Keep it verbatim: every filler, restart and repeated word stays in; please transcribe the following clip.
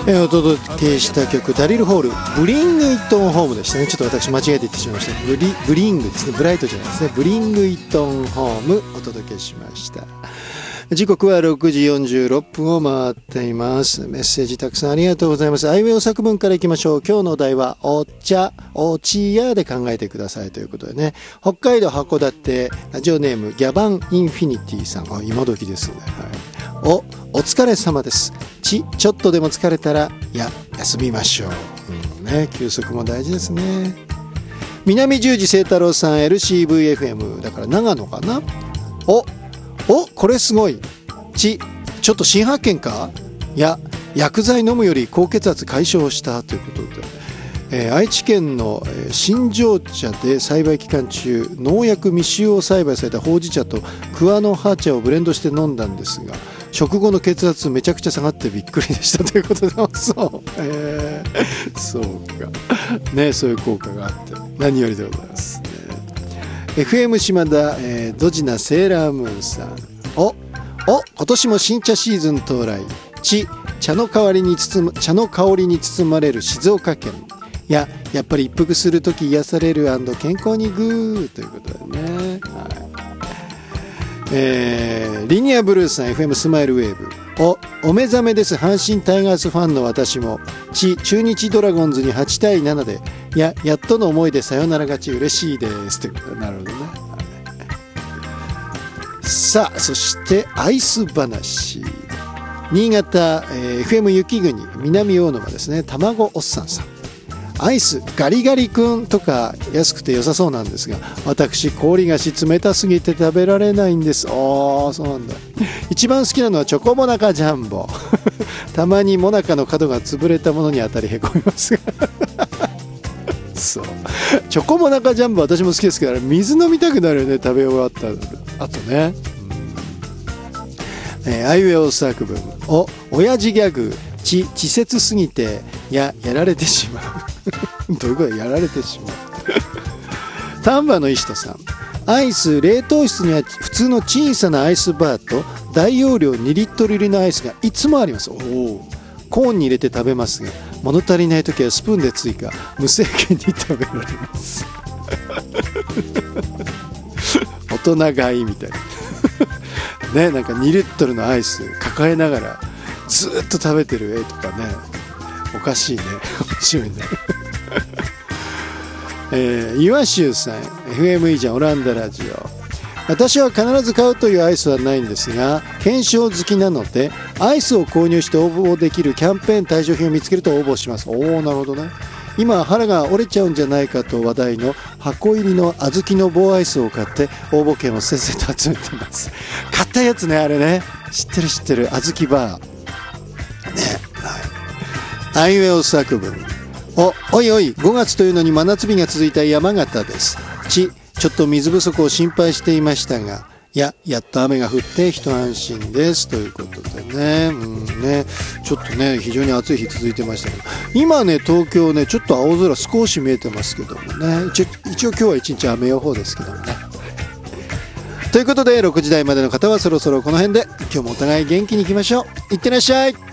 えー、お届けした曲ダリル・ホールブリング・イットン・ホームでしたね。ちょっと私間違えて言ってしまいました。ブリ、ブリングですね。ブライトじゃないですね。ブリング・イットン・ホームお届けしました。時刻はろくじよんじゅうろっぷんを回っています。メッセージたくさんありがとうございます。アイウェイお作文からいきましょう。今日のお題はお茶、おちやで考えてくださいということでね。北海道函館ラジオネームギャバンインフィニティさん。あ、今時ですね。はい。お、お疲れ様です。ち、ちょっとでも疲れたら、や、休みましょう。うんね、休息も大事ですね。南十字清太郎さん エルシーブイエフエム だから長野かな。お、お、これすごい。ち、ちょっと新発見か。や、薬剤飲むより高血圧解消したということで、えー、愛知県の、えー、新庄茶で栽培期間中農薬未使用栽培されたほうじ茶と桑の葉茶をブレンドして飲んだんですが、食後の血圧めちゃくちゃ下がってびっくりでしたということで、そう、えー、そうかね、そういう効果があって何よりでございますね。 エフエム 島田、えー、ドジなセーラームーンさん。おお、今年も新茶シーズン到来。ち、茶の香りに包む茶の香りに包まれる静岡県。いや、やっぱり一服するとき癒される&健康にグーということでね、はい。えー、リニアブルーさん エフエム スマイルウェーブ。お、お目覚めです。阪神タイガースファンの私も。ち、中日ドラゴンズにはちたいななで、いや、やっとの思いでサヨナラ勝ち嬉しいですということで、なるほどね。さあ、そしてアイス話。新潟、えー、エフエム 雪国南大沼ですね。卵おっさんさん。アイスガリガリ君とか安くて良さそうなんですが、私氷菓子冷たすぎて食べられないんです。ああ、そうなんだ。一番好きなのはチョコモナカジャンボたまにモナカの角が潰れたものに当たりへこみますがそう、チョコモナカジャンボ私も好きですけど、水飲みたくなるよね、食べ終わった後ね。えー、アイウェオ作文。お、親父ギャグ。ち、稚拙すぎて、や、やられてしまうどういうこと？やられてしまう丹波の石人さん。アイス、冷凍室には普通の小さなアイスバーと大容量にリットル入りのアイスがいつもあります。おお。コーンに入れて食べますが、物足りないときはスプーンで追加、無制限に食べられます大人買いみたいなね、なんかにリットルのアイス抱えながらずっと食べてる絵とかね、おかしいね、面白いねえー、岩州さん エフエム いいじゃんオランダラジオ。私は必ず買うというアイスはないんですが、検証好きなのでアイスを購入して応募できるキャンペーン対象品を見つけると応募します。おお、なるほどね。今腹が折れちゃうんじゃないかと話題の箱入りの小豆の棒アイスを買って応募券をせっせと集めてます。買ったやつね、あれね、知ってる知ってる、小豆バーね、はい。アイウェオ作文。お、おいおい、ごがつというのに真夏日が続いた山形です。ち、ちょっと水不足を心配していましたが、いや、やっと雨が降って一安心ですということでね、うんね、ちょっとね非常に暑い日続いてましたけど、今ね東京ねちょっと青空少し見えてますけどもね、一応、一応今日は一日雨予報ですけどもね。ということでろくじ台までの方はそろそろこの辺で、今日もお互い元気にいきましょう。いってらっしゃい。